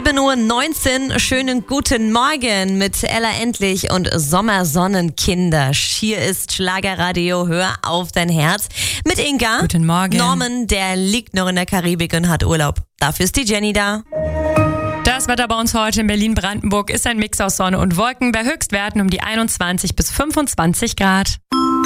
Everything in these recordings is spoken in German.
7:19 Uhr, schönen guten Morgen mit Ella Endlich und Sommersonnenkinder. Hier ist Schlagerradio, hör auf dein Herz. Mit Inga. Guten Morgen. Norman, der liegt noch in der Karibik und hat Urlaub. Dafür ist die Jenny da. Das Wetter bei uns heute in Berlin-Brandenburg ist ein Mix aus Sonne und Wolken bei Höchstwerten um die 21 bis 25 Grad.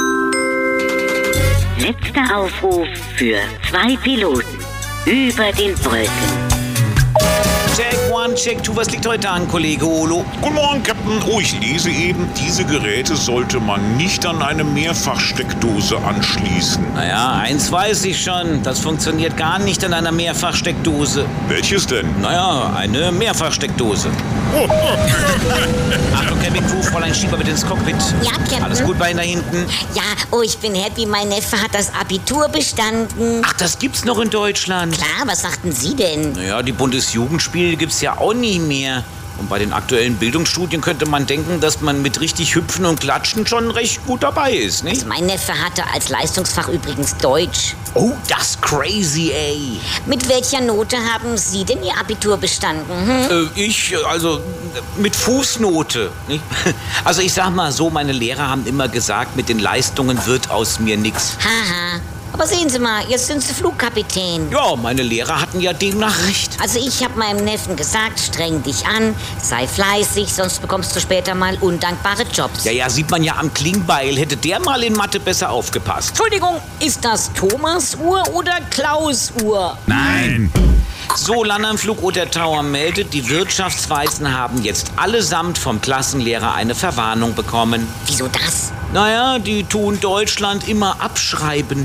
Letzter Aufruf für 2 Piloten über den Brücken. Check 1, Check 2, was liegt heute an, Kollege Olo? Guten Morgen, Captain. Oh, ich lese eben, diese Geräte sollte man nicht an eine Mehrfachsteckdose anschließen. Naja, eins weiß ich schon, das funktioniert gar nicht an einer Mehrfachsteckdose. Welches denn? Naja, eine Mehrfachsteckdose. Achtung, Cabin Crew, Fräulein Schieber mit ins Cockpit. Ja, Captain. Alles gut bei Ihnen da hinten? Ja, oh, ich bin happy, mein Neffe hat das Abitur bestanden. Ach, das gibt's noch in Deutschland. Klar, was sagten Sie denn? Naja, die Bundesjugendspiele gibt's ja auch nie mehr. Und bei den aktuellen Bildungsstudien könnte man denken, dass man mit richtig Hüpfen und Klatschen schon recht gut dabei ist, nicht? Mein Neffe hatte als Leistungsfach übrigens Deutsch. Oh, das crazy, ey. Mit welcher Note haben Sie denn Ihr Abitur bestanden? Also mit Fußnote. Nicht? Also ich sag mal so, meine Lehrer haben immer gesagt, mit den Leistungen wird aus mir nix. Haha. Aber sehen Sie mal, jetzt sind Sie Flugkapitän. Ja, meine Lehrer hatten ja demnach recht. Also ich habe meinem Neffen gesagt, streng dich an, sei fleißig, sonst bekommst du später mal undankbare Jobs. Ja, sieht man ja am Klingbeil. Hätte der mal in Mathe besser aufgepasst. Entschuldigung, ist das Thomas Uhr oder Klaus Uhr? Nein. So, Landernflug oder Tower meldet, die Wirtschaftsweisen haben jetzt allesamt vom Klassenlehrer eine Verwarnung bekommen. Wieso das? Naja, die tun Deutschland immer abschreiben.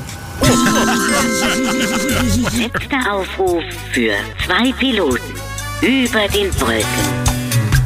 Letzter Aufruf für 2 Piloten über den Brücken.